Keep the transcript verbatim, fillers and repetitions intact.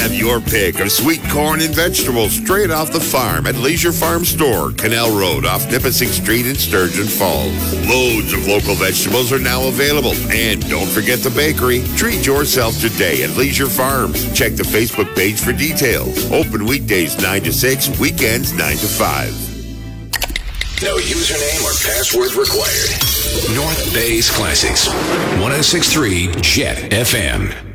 Have your pick of sweet corn and vegetables straight off the farm at Leisure Farm Store, Canal Road off Nipissing Street in Sturgeon Falls. Loads of local vegetables are now available. And don't forget the bakery. Treat yourself today at Leisure Farms. Check the Facebook page for details. Open weekdays nine to six, weekends nine to five. No username or password required. North Bay's Classics. one oh six point three Jet F M.